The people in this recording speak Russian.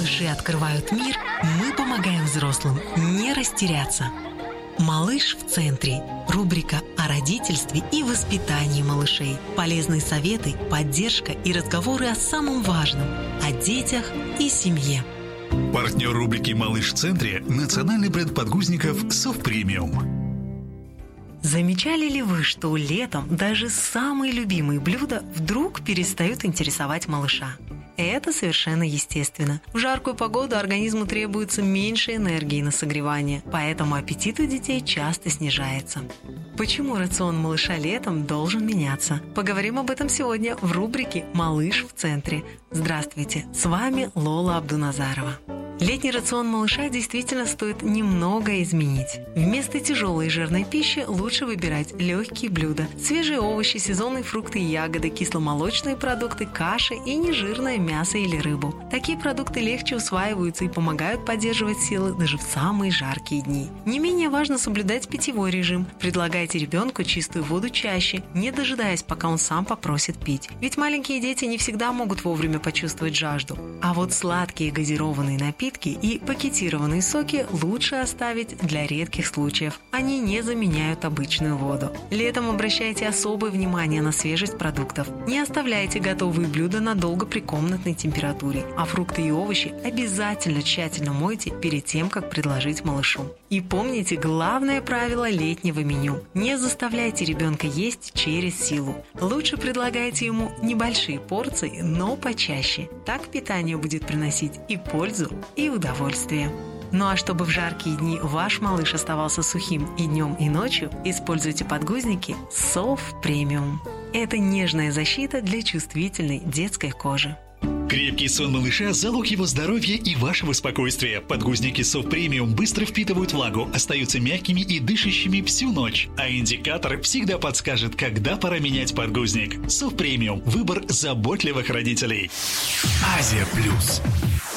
души открывают мир, мы помогаем взрослым не растеряться. «Малыш в центре» – рубрика о родительстве и воспитании малышей. Полезные советы, поддержка и разговоры о самом важном – о детях и семье. Партнер рубрики «Малыш в центре» – национальный бренд подгузников «Софт Премиум». Замечали ли вы, что летом даже самые любимые блюда вдруг перестают интересовать малыша? Это совершенно естественно. В жаркую погоду организму требуется меньше энергии на согревание, поэтому аппетит у детей часто снижается. Почему рацион малыша летом должен меняться? Поговорим об этом сегодня в рубрике «Малыш в центре». Здравствуйте, с вами Лола Абдуназарова. Летний рацион малыша действительно стоит немного изменить. Вместо тяжелой и жирной пищи лучше выбирать легкие блюда. Свежие овощи, сезонные фрукты и ягоды, кисломолочные продукты, каши и нежирное мясо или рыбу. Такие продукты легче усваиваются и помогают поддерживать силы даже в самые жаркие дни. Не менее важно соблюдать питьевой режим. Предлагайте ребенку чистую воду чаще, не дожидаясь, пока он сам попросит пить. Ведь маленькие дети не всегда могут вовремя почувствовать жажду. А вот сладкие газированные напитки и пакетированные соки лучше оставить для редких случаев. Они не заменяют обычную воду. Летом обращайте особое внимание на свежесть продуктов. Не оставляйте готовые блюда надолго при комнатной температуре, а фрукты и овощи обязательно тщательно мойте перед тем, как предложить малышу. И помните главное правило летнего меню. Не заставляйте ребенка есть через силу. Лучше предлагайте ему небольшие порции, но почаще. Так питание будет приносить и пользу, и удовольствие. Ну а чтобы в жаркие дни ваш малыш оставался сухим и днем, и ночью, используйте подгузники Софт Премиум. Это нежная защита для чувствительной детской кожи. Крепкий сон малыша – залог его здоровья и вашего спокойствия. Подгузники Софт Премиум быстро впитывают влагу, остаются мягкими и дышащими всю ночь. А индикатор всегда подскажет, когда пора менять подгузник. Софт Премиум – выбор заботливых родителей. Азия Плюс.